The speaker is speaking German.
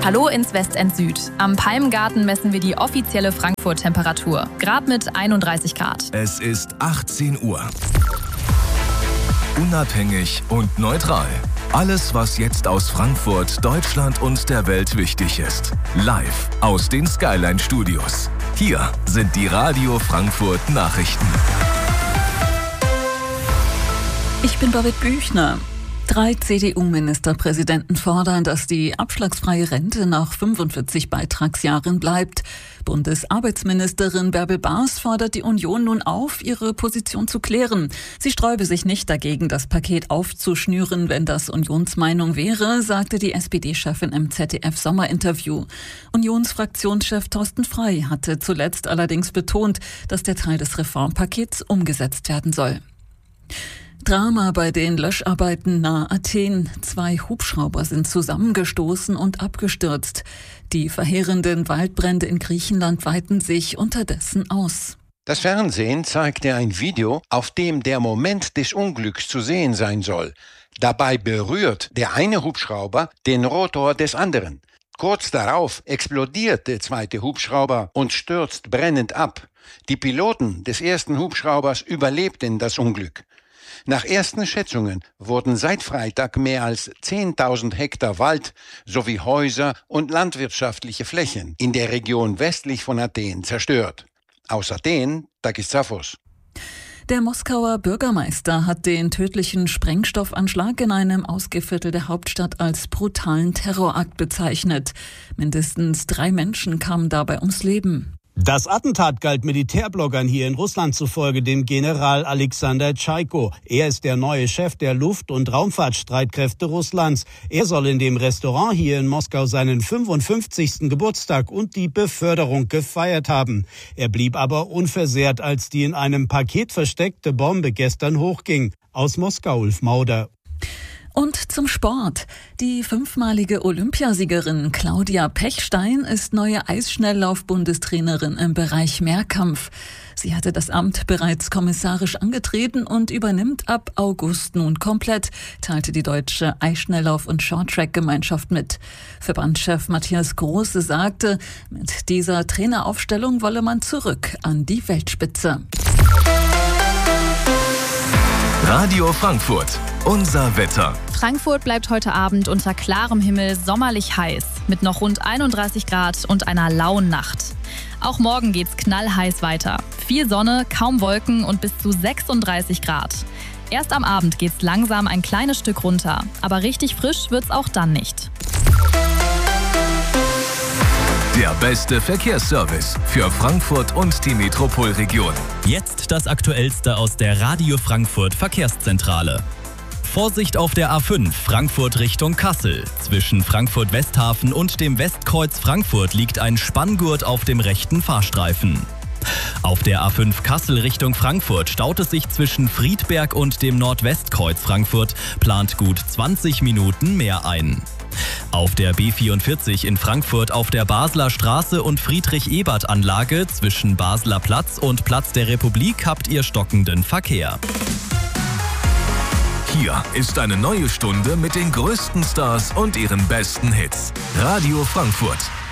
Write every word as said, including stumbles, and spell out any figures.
Hallo ins Westend Süd. Am Palmgarten messen wir die offizielle Frankfurt-Temperatur. Grad mit einunddreißig Grad. Es ist achtzehn Uhr. Unabhängig und neutral. Alles, was jetzt aus Frankfurt, Deutschland und der Welt wichtig ist. Live aus den Skyline Studios. Hier sind die Radio Frankfurt Nachrichten. Ich bin Birgit Büchner. Drei C D U-Ministerpräsidenten fordern, dass die abschlagsfreie Rente nach fünfundvierzig Beitragsjahren bleibt. Bundesarbeitsministerin Bärbel Baas fordert die Union nun auf, ihre Position zu klären. Sie sträube sich nicht dagegen, das Paket aufzuschnüren, wenn das Unionsmeinung wäre, sagte die S P D-Chefin im Z D F-Sommerinterview. Unionsfraktionschef Thorsten Frey hatte zuletzt allerdings betont, dass der Teil des Reformpakets umgesetzt werden soll. Drama bei den Löscharbeiten nahe Athen. Zwei Hubschrauber sind zusammengestoßen und abgestürzt. Die verheerenden Waldbrände in Griechenland weiten sich unterdessen aus. Das Fernsehen zeigte ein Video, auf dem der Moment des Unglücks zu sehen sein soll. Dabei berührt der eine Hubschrauber den Rotor des anderen. Kurz darauf explodiert der zweite Hubschrauber und stürzt brennend ab. Die Piloten des ersten Hubschraubers überlebten das Unglück. Nach ersten Schätzungen wurden seit Freitag mehr als zehntausend Hektar Wald sowie Häuser und landwirtschaftliche Flächen in der Region westlich von Athen zerstört. Aus Athen, Takis Zaphos. Der Moskauer Bürgermeister hat den tödlichen Sprengstoffanschlag in einem Ausgehviertel der Hauptstadt als brutalen Terrorakt bezeichnet. Mindestens drei Menschen kamen dabei ums Leben. Das Attentat galt Militärbloggern hier in Russland zufolge dem General Alexander Tschaiko. Er ist der neue Chef der Luft- und Raumfahrtstreitkräfte Russlands. Er soll in dem Restaurant hier in Moskau seinen fünfundfünfzigsten Geburtstag und die Beförderung gefeiert haben. Er blieb aber unversehrt, als die in einem Paket versteckte Bombe gestern hochging. Aus Moskau, Ulf Mauder. Und zum Sport. Die fünfmalige Olympiasiegerin Claudia Pechstein ist neue Eisschnelllauf-Bundestrainerin im Bereich Mehrkampf. Sie hatte das Amt bereits kommissarisch angetreten und übernimmt ab August nun komplett, teilte die deutsche Eisschnelllauf- und Shorttrack-Gemeinschaft mit. Verbandschef Matthias Große sagte, mit dieser Traineraufstellung wolle man zurück an die Weltspitze. Radio Frankfurt. Unser Wetter. Frankfurt bleibt heute Abend unter klarem Himmel sommerlich heiß, mit noch rund einunddreißig Grad und einer lauen Nacht. Auch morgen geht's knallheiß weiter. Viel Sonne, kaum Wolken und bis zu sechsunddreißig Grad. Erst am Abend geht's langsam ein kleines Stück runter, aber richtig frisch wird's auch dann nicht. Der beste Verkehrsservice für Frankfurt und die Metropolregion. Jetzt das Aktuellste aus der Radio Frankfurt Verkehrszentrale. Vorsicht auf der A fünf Frankfurt Richtung Kassel. Zwischen Frankfurt-Westhafen und dem Westkreuz Frankfurt liegt ein Spanngurt auf dem rechten Fahrstreifen. Auf der A fünf Kassel Richtung Frankfurt staut es sich zwischen Friedberg und dem Nordwestkreuz Frankfurt, plant gut zwanzig Minuten mehr ein. Auf der B vierundvierzig in Frankfurt auf der Basler Straße und Friedrich-Ebert-Anlage zwischen Basler Platz und Platz der Republik habt ihr stockenden Verkehr. Hier ist eine neue Stunde mit den größten Stars und ihren besten Hits. Radio Frankfurt.